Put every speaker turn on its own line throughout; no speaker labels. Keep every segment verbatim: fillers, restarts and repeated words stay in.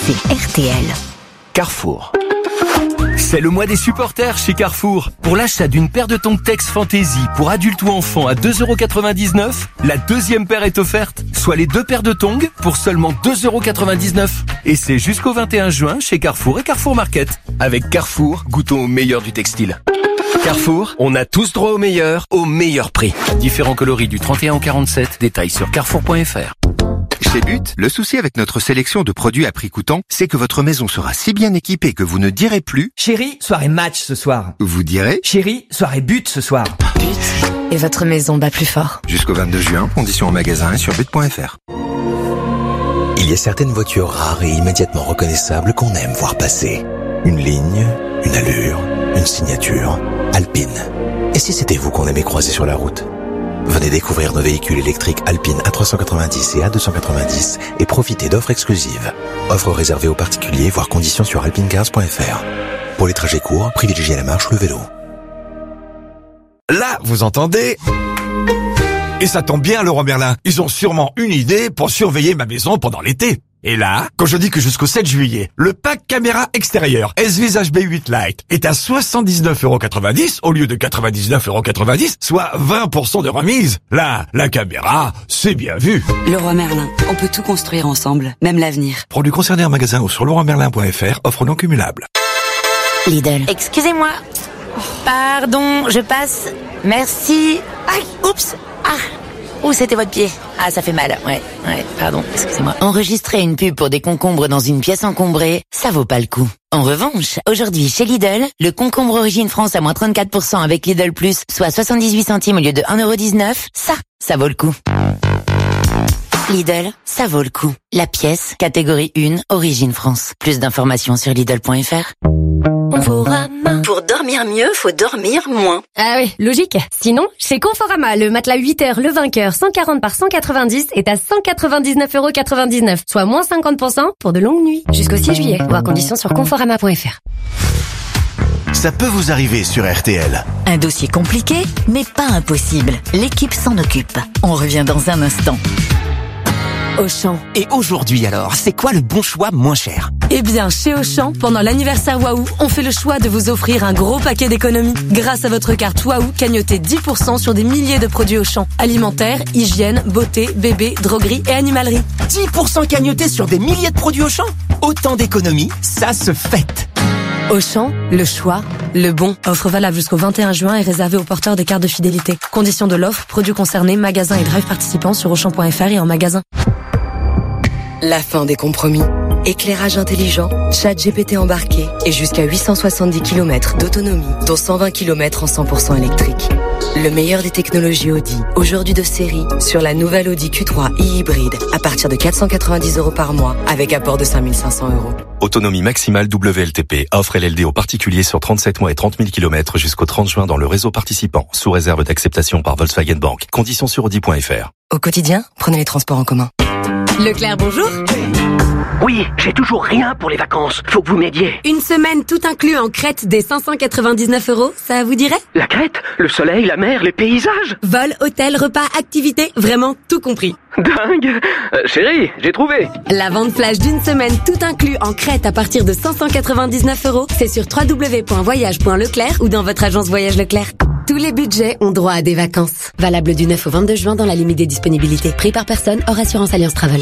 c'est R T L.
Carrefour. C'est le mois des supporters chez Carrefour. Pour l'achat d'une paire de tongs Tex Fantasy pour adultes ou enfants à deux euros quatre-vingt-dix-neuf, la deuxième paire est offerte, soit les deux paires de tongs pour seulement deux euros quatre-vingt-dix-neuf. Et c'est jusqu'au vingt et un juin chez Carrefour et Carrefour Market. Avec Carrefour, goûtons au meilleur du textile. Carrefour, on a tous droit au meilleur, au meilleur prix. Différents coloris du trente et un au quarante-sept, détails sur carrefour point f r.
Chez But, le souci avec notre sélection de produits à prix coûtant, c'est que votre maison sera si bien équipée que vous ne direz plus «
Chérie, soirée match ce soir ».
Vous direz «
Chérie, soirée but ce soir ».
But. Et votre maison bat plus fort.
Jusqu'au vingt-deux juin, conditions en magasin et sur but point f r.
Il y a certaines voitures rares et immédiatement reconnaissables qu'on aime voir passer. Une ligne, une allure, une signature. Alpine. Et si c'était vous qu'on aimait croiser sur la route ? Venez découvrir nos véhicules électriques Alpine A trois cent quatre-vingt-dix et A deux cent quatre-vingt-dix et profitez d'offres exclusives. Offres réservées aux particuliers, voire conditions sur alpinecars point f r. Pour les trajets courts, privilégiez la marche ou le vélo.
Là, vous entendez ? Et ça tombe bien, Leroy Merlin. Ils ont sûrement une idée pour surveiller ma maison pendant l'été. Et là, quand je dis que jusqu'au sept juillet, le pack caméra extérieure S V H B huit Lite est à soixante-dix-neuf euros quatre-vingt-dix au lieu de quatre-vingt-dix-neuf euros quatre-vingt-dix, soit vingt pour cent de remise. Là, la caméra, c'est bien vu.
Leroy Merlin, on peut tout construire ensemble, même l'avenir.
Produits concernés en magasin ou sur leroy merlin point f r, offre non cumulable.
Lidl.
Excusez-moi. Pardon, je passe. Merci. Aïe, oups. Ah. Ouh, c'était votre pied. Ah, ça fait mal. Ouais, ouais, pardon, excusez-moi. Enregistrer une pub pour des concombres dans une pièce encombrée, ça vaut pas le coup. En revanche, aujourd'hui, chez Lidl, le concombre Origine France à moins trente-quatre pour cent avec Lidl Plus, soit soixante-dix-huit centimes au lieu de un euro dix-neuf, ça, ça vaut le coup. Lidl, ça vaut le coup. La pièce, catégorie un, Origine France. Plus d'informations sur lidl point f r.
Conforama. Pour dormir mieux, faut dormir moins.
Ah oui, logique. Sinon, chez Conforama, le matelas huit heures, le vainqueur, cent quarante par cent quatre-vingt-dix est à cent quatre-vingt-dix-neuf euros quatre-vingt-dix-neuf, soit moins cinquante pour cent pour de longues nuits. Jusqu'au six juillet. Voir conditions sur conforama point f r.
Ça peut vous arriver sur R T L.
Un dossier compliqué, mais pas impossible. L'équipe s'en occupe. On revient dans un instant.
Auchan. Et aujourd'hui alors, c'est quoi le bon choix moins cher ?
Eh bien, chez Auchan, pendant l'anniversaire Waouh, on fait le choix de vous offrir un gros paquet d'économies. Grâce à votre carte Waouh, cagnottez dix pour cent sur des milliers de produits Auchan. Alimentaire, hygiène, beauté, bébé, droguerie et animalerie.
dix pour cent cagnotés sur des milliers de produits Auchan ? Autant d'économies, ça se fête.
Auchan, le choix, le bon. Offre valable jusqu'au vingt et un juin et réservée aux porteurs des cartes de fidélité. Conditions de l'offre, produits concernés, magasins et drive participants sur auchan point f r et en magasin.
La fin des compromis. Éclairage intelligent, chat G P T embarqué et jusqu'à huit cent soixante-dix kilomètres d'autonomie, dont cent vingt kilomètres en cent pour cent électrique. Le meilleur des technologies Audi, aujourd'hui de série, sur la nouvelle Audi Q trois e-hybride, à partir de quatre cent quatre-vingt-dix euros par mois, avec apport de cinq mille cinq cents euros.
Autonomie maximale W L T P. Offre L L D aux particuliers sur trente-sept mois et trente mille kilomètres jusqu'au trente juin dans le réseau participant, sous réserve d'acceptation par Volkswagen Bank. Conditions sur audi point f r.
Au quotidien, prenez les transports en commun.
Leclerc, bonjour.
Oui, j'ai toujours rien pour les vacances. Faut que vous m'aidiez.
Une semaine tout inclus en Crète des cinq cent quatre-vingt-dix-neuf euros, ça vous dirait ?
La Crète ? Le soleil, la mer, les paysages ?
Vol, hôtel, repas, activités, vraiment tout compris.
Dingue. euh, Chérie, j'ai trouvé.
La vente flash d'une semaine tout inclus en Crète à partir de cinq cent quatre-vingt-dix-neuf euros, c'est sur w w w point voyage point leclerc ou dans votre agence Voyage Leclerc. Tous les budgets ont droit à des vacances. Valable du neuf au vingt-deux juin dans la limite des disponibilités. Prix par personne, hors assurance Alliance Travel.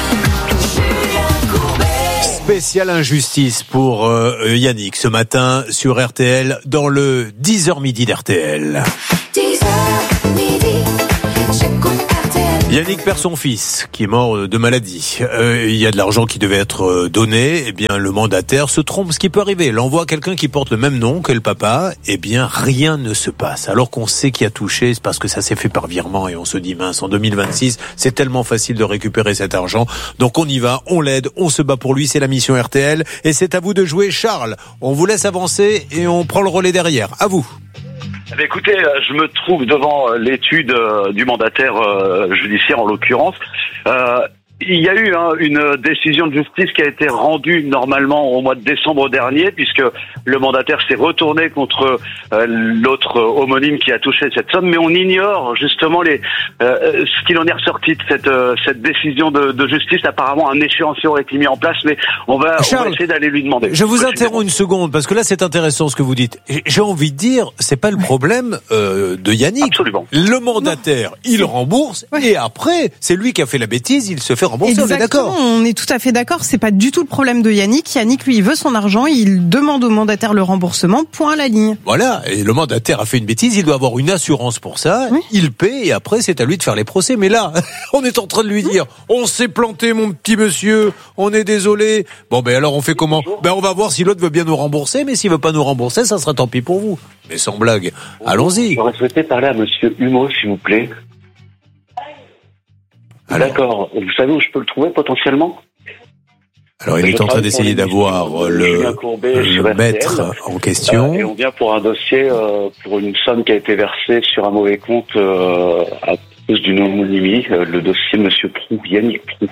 Spéciale injustice pour euh, Yannick ce matin sur R T L dans le dix heures midi d'R T L. dix heures midi, j'écoute R T L. Yannick perd son fils qui est mort de maladie. Euh, il y a de l'argent qui devait être donné. Eh bien, le mandataire se trompe, ce qui peut arriver. Il envoie quelqu'un qui porte le même nom que le papa. Eh bien, rien ne se passe. Alors qu'on sait qui a touché, c'est parce que ça s'est fait par virement et on se dit, mince, en deux mille vingt-six, c'est tellement facile de récupérer cet argent. Donc on y va, on l'aide, on se bat pour lui. C'est la mission R T L et c'est à vous de jouer. Charles, on vous laisse avancer et on prend le relais derrière. À vous.
Eh bien, écoutez, je me trouve devant l'étude du mandataire judiciaire en l'occurrence. Euh, il y a eu hein, une décision de justice qui a été rendue normalement au mois de décembre dernier, puisque le mandataire s'est retourné contre euh, l'autre homonyme qui a touché cette somme, mais on ignore justement les euh, ce qu'il en est ressorti de cette euh, cette décision de, de justice. Apparemment, un échéancier aurait été mis en place, mais on va,
Charles,
on va essayer d'aller lui demander.
Je vous interromps une seconde parce que là c'est intéressant ce que vous dites. J'ai envie de dire, c'est pas le problème euh, de Yannick.
Absolument.
Le mandataire, non. il rembourse oui. et après c'est lui qui a fait la bêtise, il se fait rembourser.
Exactement,
on est d'accord.
On est tout à fait d'accord. C'est pas du tout le problème de Yannick. Yannick, lui, il veut son argent, il demande au mandataire le remboursement. Point à la ligne.
Voilà. Et le mandataire a fait une bêtise, il doit avoir une assurance pour ça. Oui. Il paie et après c'est à lui de faire les procès. Mais là, on est en train de lui dire, on s'est planté, mon petit monsieur, on est désolé. Bon, ben alors on fait comment? Ben on va voir si l'autre veut bien nous rembourser, mais s'il veut pas nous rembourser, ça sera tant pis pour vous. Mais sans blague, allons-y.
J'aurais souhaité parler à monsieur Humeau, s'il vous plaît. Alors, d'accord. Vous savez où je peux le trouver potentiellement?
Alors il est en train d'essayer d'avoir le, le maître en question.
Euh, et on vient pour un dossier, euh, pour une somme qui a été versée sur un mauvais compte euh, à cause d'une homonymie, euh, le dossier de monsieur Prou, Yannick Prou.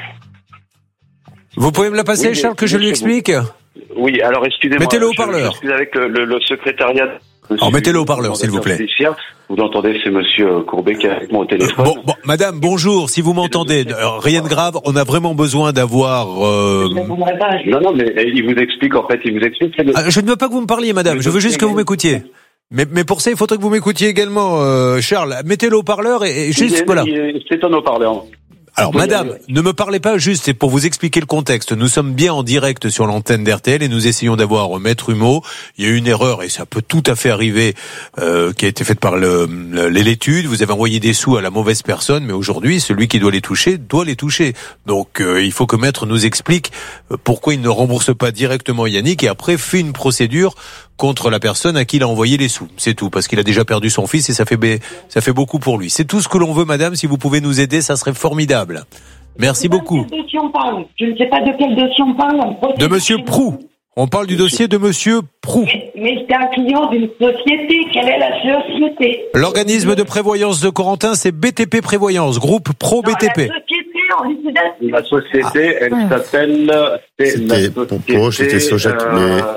Vous pouvez me la passer, oui, Charles, que je lui explique?
Oui, alors excusez-moi.
Mettez-le au parleur.
Je suis avec le, le, le secrétariat.
Alors mettez-le au parleur, s'il vous plaît.
Vous l'entendez, c'est monsieur Courbet qui est avec moi au téléphone.
Bon, bon, madame, bonjour, si vous m'entendez, rien de grave, on a vraiment besoin d'avoir... Euh...
Non, non, mais il vous explique, en fait, il vous explique... Le...
Ah, je ne veux pas que vous me parliez, madame, je veux juste que vous m'écoutiez. Mais, mais pour ça, il faudrait que vous m'écoutiez également, euh, Charles. Mettez-le au parleur et, et juste,
il est,
voilà.
C'est un haut-parleur.
Alors, madame, ne me parlez pas juste, c'est pour vous expliquer le contexte. Nous sommes bien en direct sur l'antenne d'R T L et nous essayons d'avoir Maître Humeau. Il y a eu une erreur et ça peut tout à fait arriver, euh, qui a été faite par le, le, l'étude. Vous avez envoyé des sous à la mauvaise personne, mais aujourd'hui, celui qui doit les toucher, doit les toucher. Donc, euh, il faut que Maître nous explique pourquoi il ne rembourse pas directement Yannick et après fait une procédure contre la personne à qui il a envoyé les sous. C'est tout, parce qu'il a déjà perdu son fils et ça fait, ça fait beaucoup pour lui. C'est tout ce que l'on veut, madame. Si vous pouvez nous aider, ça serait formidable. Merci beaucoup.
De quel dossier on parle ? Je ne sais pas de quel dossier on parle.
De monsieur Prou. On parle du dossier de monsieur Prou.
Mais, mais c'est un client d'une société. Quelle est la société ?
L'organisme de prévoyance de Corentin, c'est B T P Prévoyance, groupe Pro B T P.
La société, en liquidation.
La société, elle ah. s'appelle... C'est la société,
pour eux, c'était Sogec,
euh,
mais...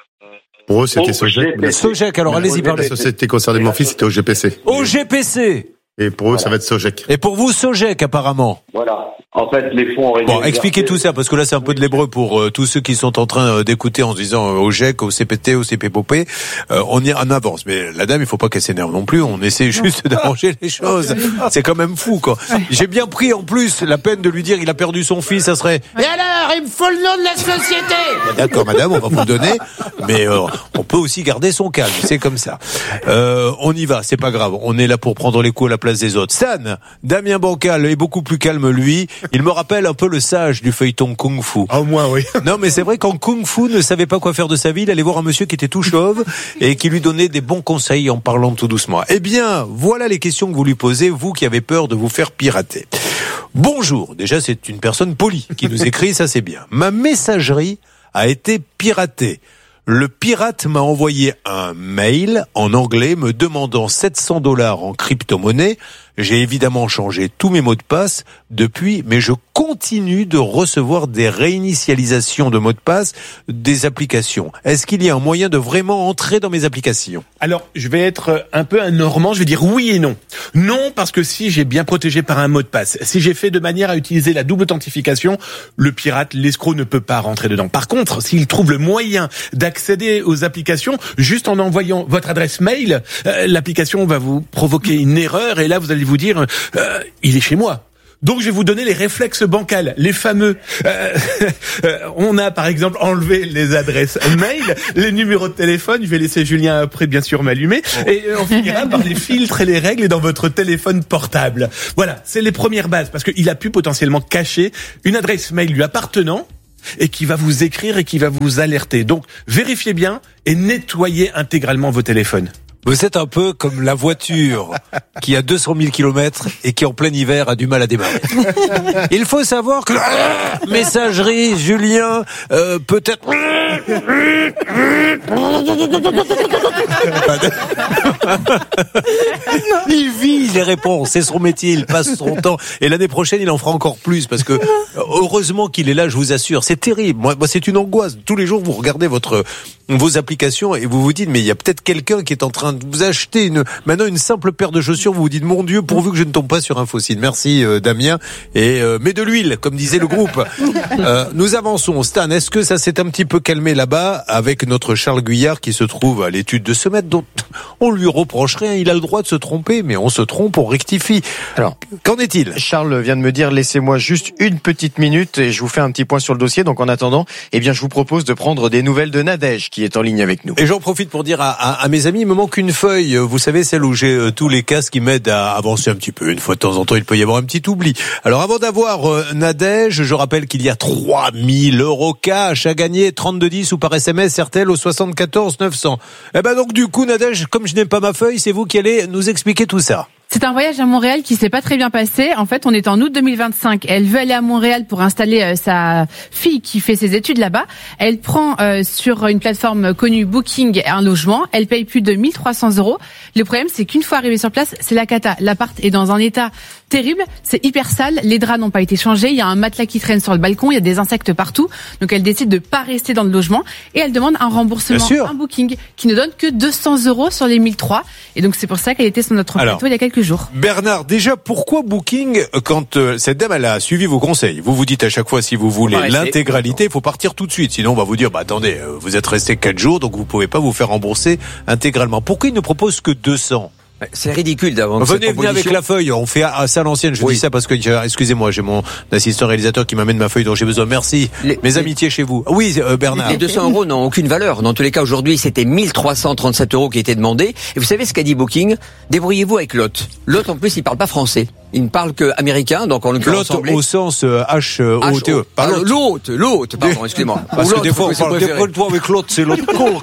Pour eux, c'était Sogec.
Sogec, alors allez-y, parlez.
La société concernée mon fils, c'était O G P C.
O G P C.
Et pour eux, voilà. Ça va être Sogec.
Et pour vous, Sogec, apparemment.
Voilà. En fait, les fonds auraient...
Bon, expliquez tout ça, parce que là, c'est un peu de l'hébreu pour euh, tous ceux qui sont en train euh, d'écouter en se disant euh, au G E C, au C P T, au C P P O P. Euh, on y en avance. Mais la dame, il faut pas qu'elle s'énerve non plus. On essaie juste d'arranger les choses. C'est quand même fou, quoi. J'ai bien pris, en plus, la peine de lui dire il a perdu son fils, ça serait... Et alors, il me faut le nom de la société. Ben, d'accord, madame, on va vous le donner. Mais euh, on peut aussi garder son calme. C'est comme ça. Euh, on y va, c'est pas grave. On est là pour prendre les coups à la place des autres. San, Damien Bancal est beaucoup plus calme, lui. Il me rappelle un peu le sage du feuilleton Kung Fu.
Ah, au moins, oui.
Non, mais c'est vrai qu'en Kung Fu ne savait pas quoi faire de sa vie. Il allait voir un monsieur qui était tout chauve et qui lui donnait des bons conseils en parlant tout doucement. Eh bien, voilà les questions que vous lui posez, vous qui avez peur de vous faire pirater. Bonjour. Déjà, c'est une personne polie qui nous écrit, ça c'est bien. Ma messagerie a été piratée. Le pirate m'a envoyé un mail en anglais me demandant sept cents dollars en crypto-monnaie. J'ai évidemment changé tous mes mots de passe depuis, mais je continue de recevoir des réinitialisations de mots de passe des applications. Est-ce qu'il y a un moyen de vraiment entrer dans mes applications ?
Alors, je vais être un peu un normand, je vais dire oui et non. Non, parce que si j'ai bien protégé par un mot de passe, si j'ai fait de manière à utiliser la double authentification, le pirate, l'escroc ne peut pas rentrer dedans. Par contre, s'il trouve le moyen d'accéder aux applications, juste en envoyant votre adresse mail, euh, l'application va vous provoquer une erreur et là, vous allez vous dire, euh, il est chez moi. Donc je vais vous donner les réflexes bancals, les fameux. Euh, euh, on a par exemple enlevé les adresses mail, les numéros de téléphone. Je vais laisser Julien après bien sûr m'allumer et on finira par les filtres et les règles dans votre téléphone portable. Voilà, c'est les premières bases parce qu'il a pu potentiellement cacher une adresse mail lui appartenant et qui va vous écrire et qui va vous alerter. Donc vérifiez bien et nettoyez intégralement vos téléphones.
Vous êtes un peu comme la voiture qui a deux cent mille kilomètres et qui en plein hiver a du mal à démarrer. Il faut savoir que messagerie, Julien, euh, peut-être Il vit les réponses, c'est son métier, il passe son temps. Et l'année prochaine, il en fera encore plus parce que heureusement qu'il est là, je vous assure. C'est terrible. Moi, moi, c'est une angoisse. Tous les jours, vous regardez votre vos applications et vous vous dites mais il y a peut-être quelqu'un qui est en train de vous acheter une maintenant une simple paire de chaussures. Vous vous dites mon Dieu, pourvu que je ne tombe pas sur un fossile. Merci euh, Damien. Et euh, mets de l'huile, comme disait le groupe. Euh, nous avançons. Stan, est-ce que ça s'est un petit peu calmé là-bas avec notre Charles Guyard qui se trouve à l'étude de ce mètre dont on lui reproche rien. Il a le droit de se tromper, mais on se trompe, on rectifie. Alors, qu'en est-il?
Charles vient de me dire laissez-moi juste une petite minute et je vous fais un petit point sur le dossier. Donc en attendant, eh bien je vous propose de prendre des nouvelles de Nadège qui est en ligne avec nous.
Et j'en profite pour dire à, à, à mes amis, il me manque une feuille. Vous savez, celle où j'ai euh, tous les casques qui m'aident à avancer un petit peu. Une fois de temps en temps, il peut y avoir un petit oubli. Alors avant d'avoir euh, Nadège, je rappelle qu'il y a trois mille euros cash à gagner, trente-deux dix ou par S M S R T L au soixante-quatorze neuf cents. Eh ben donc du coup, Nadège, comme je n'ai pas ma feuille, c'est vous qui allez nous expliquer tout ça.
C'est un voyage à Montréal qui s'est pas très bien passé. En fait, on est en août deux mille vingt-cinq. Elle veut aller à Montréal pour installer euh, sa fille qui fait ses études là-bas. Elle prend euh, sur une plateforme connue Booking un logement. Elle paye plus de mille trois cents euros. Le problème, c'est qu'une fois arrivée sur place, c'est la cata. L'appart est dans un état terrible. C'est hyper sale. Les draps n'ont pas été changés. Il y a un matelas qui traîne sur le balcon. Il y a des insectes partout. Donc, elle décide de pas rester dans le logement et elle demande un remboursement, un Booking qui ne donne que deux cents euros sur les mille trois. Et donc, c'est pour ça qu'elle était sur notre plateau il y a quelques jours.
Bernard, déjà, pourquoi Booking, quand euh, cette dame elle a suivi vos conseils, vous vous dites à chaque fois si vous voulez l'intégralité, il faut partir tout de suite, sinon on va vous dire, bah attendez, euh, vous êtes resté quatre jours, donc vous pouvez pas vous faire rembourser intégralement. Pourquoi il ne propose que deux cents?
C'est ridicule d'avoir
Venez, venez avec la feuille, on fait à ça l'ancienne, je oui. dis ça parce que, excusez-moi, j'ai mon assistant réalisateur qui m'amène ma feuille dont j'ai besoin, merci, les, mes les, amitiés chez vous. Oui, euh, Bernard.
Les deux cents euros n'ont aucune valeur, dans tous les cas aujourd'hui c'était mille trois cent trente-sept euros qui étaient demandés, et vous savez ce qu'a dit Booking? Débrouillez-vous avec l'hôte. L'hôte en plus il parle pas français. Il ne parle que américain, donc on le
l'hôte au sens euh, H O T E.
Ah, l'hôte, l'hôte, pardon, excusez-moi.
Parce que des fois on parle débrouille-toi avec l'autre, c'est l'autre con.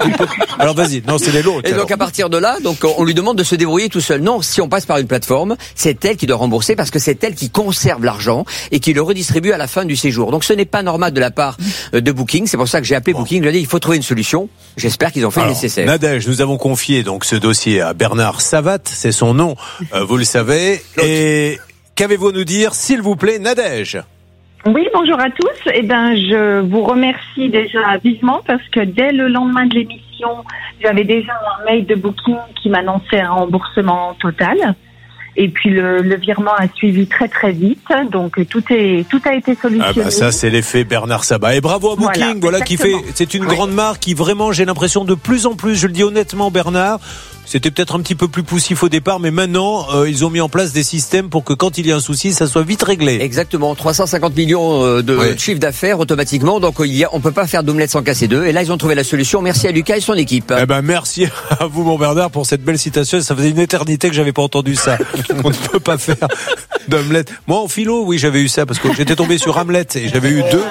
Alors vas-y, non, c'est les l'autre.
Et donc à partir de là, donc on lui demande de se débrouiller tout seul. Non, si on passe par une plateforme, c'est elle qui doit rembourser parce que c'est elle qui conserve l'argent et qui le redistribue à la fin du séjour. Donc ce n'est pas normal de la part de Booking. C'est pour ça que j'ai appelé Booking. Je lui ai dit il faut trouver une solution. J'espère qu'ils ont fait
Alors,
le nécessaire.
Nadège, nous avons confié donc ce dossier à Bernard Savat, c'est son nom, euh, vous le savez. Et qu'avez-vous à nous dire, s'il vous plaît, Nadège?
Oui, bonjour à tous. Eh ben, je vous remercie déjà vivement parce que dès le lendemain de l'émission, j'avais déjà un mail de Booking qui m'annonçait un remboursement total. Et puis le, le virement a suivi très très vite, donc tout est tout a été solutionné.
Ah bah ça c'est l'effet Bernard Sabat. Et bravo à Booking, voilà, voilà qui fait, c'est une oui. grande marque qui vraiment, j'ai l'impression de plus en plus, je le dis honnêtement Bernard. C'était peut-être un petit peu plus poussif au départ, mais maintenant, euh, ils ont mis en place des systèmes pour que quand il y a un souci, ça soit vite réglé.
Exactement, trois cent cinquante millions de oui. chiffre d'affaires automatiquement, donc il y a, on peut pas faire d'omelette sans casser deux. Et là, ils ont trouvé la solution. Merci à Lucas et son équipe.
Eh ben, merci à vous, mon Bernard, pour cette belle citation. Ça faisait une éternité que j'avais pas entendu ça. On ne peut pas faire d'omelette. Moi, en philo, oui, j'avais eu ça parce que j'étais tombé sur Hamlet et j'avais eu deux.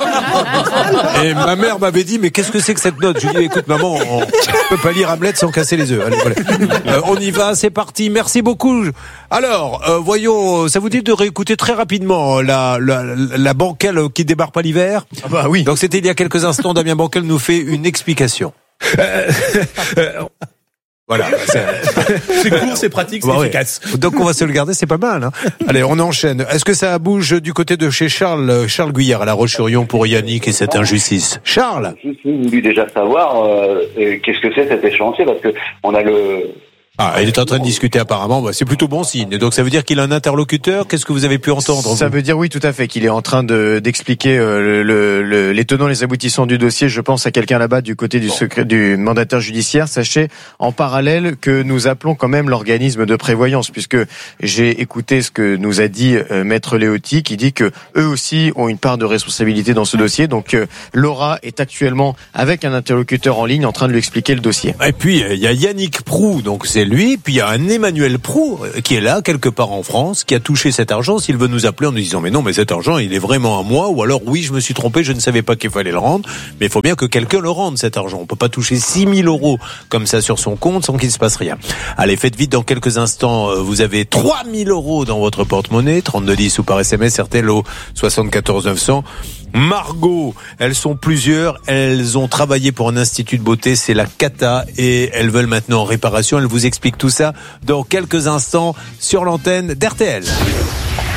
Et ma mère m'avait dit, mais qu'est-ce que c'est que cette note? Je lui ai dit, écoute, maman, on peut pas lire Hamlet sans casser les œufs. Allez, voilà. Euh, on y va, c'est parti. Merci beaucoup. Alors, euh, voyons, ça vous dit de réécouter très rapidement la, la, la banquelle qui débarque pas l'hiver?
Ah bah oui.
Donc c'était il y a quelques instants, Damien Banquelle nous fait une explication. Euh, euh, Voilà.
C'est, c'est court, c'est pratique, c'est bah efficace.
Ouais. Donc on va se le garder, c'est pas mal. Hein. Allez, on enchaîne. Est-ce que ça bouge du côté de chez Charles, Charles Guyard à La Roche-sur-Yon pour Yannick et cette injustice? Charles,
j'ai voulu déjà savoir euh, qu'est-ce que c'est cet échéancier parce que on a le.
Ah, il est en train de discuter apparemment, bah, c'est plutôt bon signe. Donc ça veut dire qu'il a un interlocuteur. Qu'est-ce que vous avez pu entendre?
Ça
vous
veut dire oui, tout à fait, qu'il est en train de d'expliquer euh, le, le, les tenants, les aboutissants du dossier. Je pense à quelqu'un là-bas du côté du secret du mandataire judiciaire. Sachez en parallèle que nous appelons quand même l'organisme de prévoyance, puisque j'ai écouté ce que nous a dit euh, Maître Léoty, qui dit que eux aussi ont une part de responsabilité dans ce dossier. Donc euh, Laura est actuellement avec un interlocuteur en ligne en train de lui expliquer le dossier.
Et puis il y a Yannick Proux, donc c'est lui, puis il y a un Emmanuel Proux qui est là, quelque part en France, qui a touché cet argent. S'il veut nous appeler en nous disant mais non, mais cet argent il est vraiment à moi, ou alors oui, je me suis trompé, je ne savais pas qu'il fallait le rendre, mais il faut bien que quelqu'un le rende cet argent. On peut pas toucher six mille euros comme ça sur son compte sans qu'il se passe rien. Allez, faites vite, dans quelques instants vous avez trois mille euros dans votre porte-monnaie, trente-deux dix ou par S M S R T L au soixante-quatorze neuf cents. Margot, elles sont plusieurs, elles ont travaillé pour un institut de beauté, c'est la cata et elles veulent maintenant réparation. Elles vous expliquent tout ça dans quelques instants sur l'antenne d'R T L.